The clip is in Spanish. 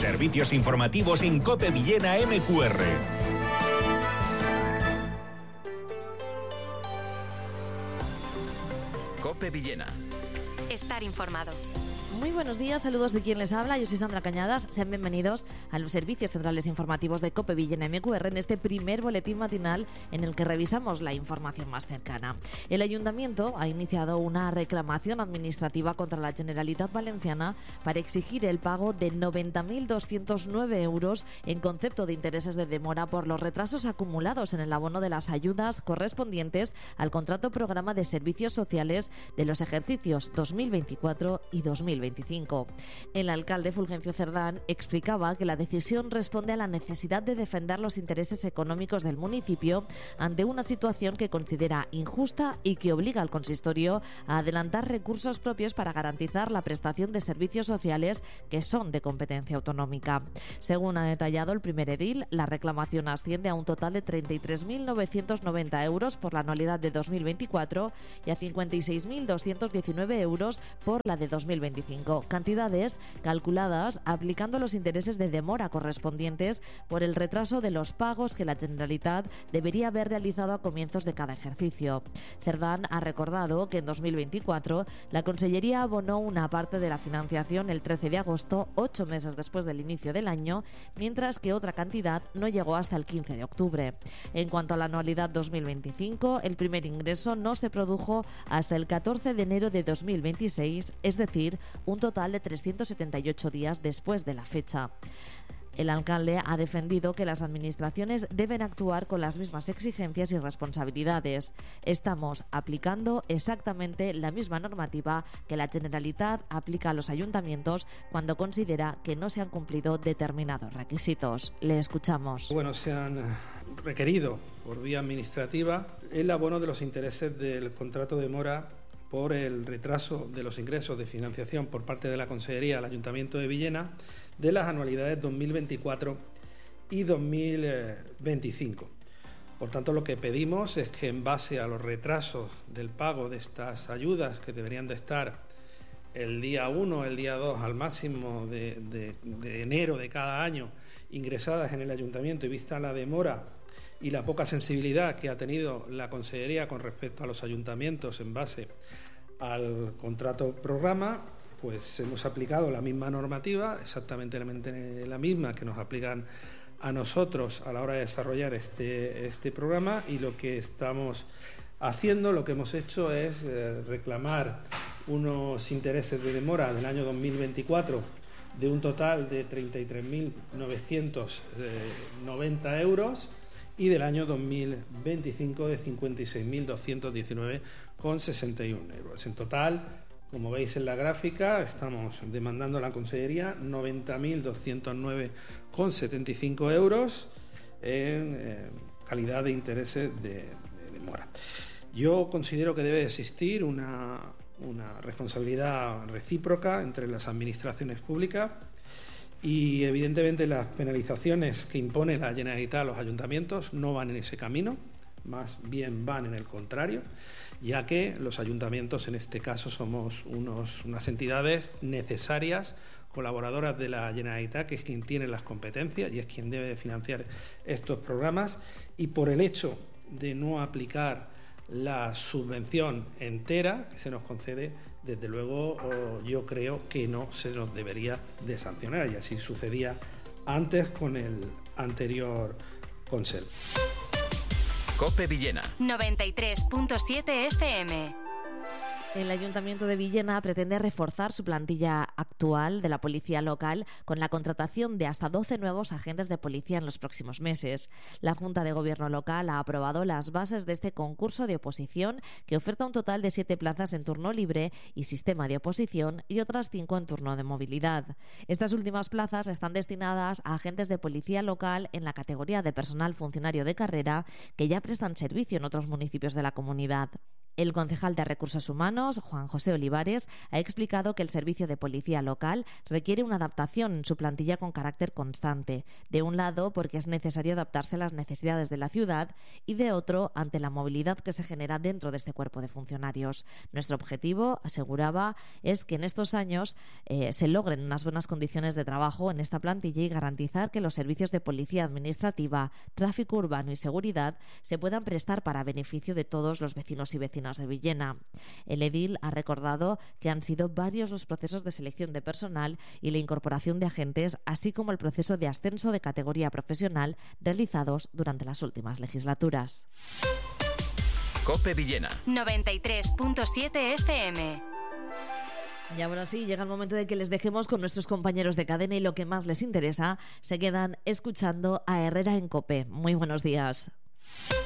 Servicios informativos en COPE Villena MQR. COPE Villena. Estar informado. Muy buenos días, saludos de quien les habla. Yo soy Sandra Cañadas. Sean bienvenidos a los servicios centrales informativos de COPE Villena MQR en este primer boletín matinal en el que revisamos la información más cercana. El Ayuntamiento ha iniciado una reclamación administrativa contra la Generalitat Valenciana para exigir el pago de 90.209 euros en concepto de intereses de demora por los retrasos acumulados en el abono de las ayudas correspondientes al contrato programa de servicios sociales de los ejercicios 2024 y 2025. El alcalde Fulgencio Cerdán explicaba que la decisión responde a la necesidad de defender los intereses económicos del municipio ante una situación que considera injusta y que obliga al consistorio a adelantar recursos propios para garantizar la prestación de servicios sociales que son de competencia autonómica. Según ha detallado el primer edil, la reclamación asciende a un total de 33.990 euros por la anualidad de 2024 y a 56.219 euros por la de 2025. Cantidades calculadas aplicando los intereses de demora correspondientes por el retraso de los pagos que la Generalitat debería haber realizado a comienzos de cada ejercicio. Cerdán ha recordado que en 2024 la Consellería abonó una parte de la financiación el 13 de agosto, 8 meses después del inicio del año, mientras que otra cantidad no llegó hasta el 15 de octubre. En cuanto a la anualidad 2025, el primer ingreso no se produjo hasta el 14 de enero de 2026, es decir, un total de 378 días después de la fecha. El alcalde ha defendido que las administraciones deben actuar con las mismas exigencias y responsabilidades. Estamos aplicando exactamente la misma normativa que la Generalitat aplica a los ayuntamientos cuando considera que no se han cumplido determinados requisitos. Le escuchamos. Bueno, se han requerido por vía administrativa el abono de los intereses del contrato de mora por el retraso de los ingresos de financiación por parte de la Consellería al Ayuntamiento de Villena de las anualidades 2024 y 2025. Por tanto, lo que pedimos es que en base a los retrasos del pago de estas ayudas, que deberían de estar el día 1, el día 2 al máximo de enero de cada año ingresadas en el Ayuntamiento, y vista la demora y la poca sensibilidad que ha tenido la Consellería con respecto a los ayuntamientos en base al contrato programa, pues hemos aplicado la misma normativa, exactamente la misma que nos aplican a nosotros a la hora de desarrollar este programa, y lo que estamos haciendo, lo que hemos hecho es reclamar unos intereses de demora del año 2024 de un total de 33.990 euros y del año 2025 de 56.219,61 euros. En total, como veis en la gráfica, estamos demandando a la Consellería 90.209,75 euros en calidad de intereses de demora. Yo considero que debe existir una responsabilidad recíproca entre las administraciones públicas, y evidentemente las penalizaciones que impone la Generalitat a los ayuntamientos no van en ese camino, más bien van en el contrario, ya que los ayuntamientos en este caso somos unas entidades necesarias, colaboradoras de la Generalitat, que es quien tiene las competencias y es quien debe financiar estos programas, y por el hecho de no aplicar la subvención entera que se nos concede, desde luego yo creo que no se nos debería de sancionar, y así sucedía antes con el anterior Consell. COPE Villena 93.7 FM. El Ayuntamiento de Villena pretende reforzar su plantilla actual de la policía local con la contratación de hasta 12 nuevos agentes de policía en los próximos meses. La Junta de Gobierno local ha aprobado las bases de este concurso de oposición, que oferta un total de 7 plazas en turno libre y sistema de oposición y otras 5 en turno de movilidad. Estas últimas plazas están destinadas a agentes de policía local en la categoría de personal funcionario de carrera que ya prestan servicio en otros municipios de la comunidad. El concejal de Recursos Humanos, Juan José Olivares, ha explicado que el servicio de policía policía local requiere una adaptación en su plantilla con carácter constante. De un lado, porque es necesario adaptarse a las necesidades de la ciudad, y de otro, ante la movilidad que se genera dentro de este cuerpo de funcionarios. Nuestro objetivo, aseguraba, es que en estos años se logren unas buenas condiciones de trabajo en esta plantilla y garantizar que los servicios de policía administrativa, tráfico urbano y seguridad se puedan prestar para beneficio de todos los vecinos y vecinas de Villena. El edil ha recordado que han sido varios los procesos de selección de personal y la incorporación de agentes, así como el proceso de ascenso de categoría profesional realizados durante las últimas legislaturas. COPE Villena 93.7 FM. Y ahora sí, llega el momento de que les dejemos con nuestros compañeros de cadena y lo que más les interesa, se quedan escuchando a Herrera en COPE. Muy buenos días.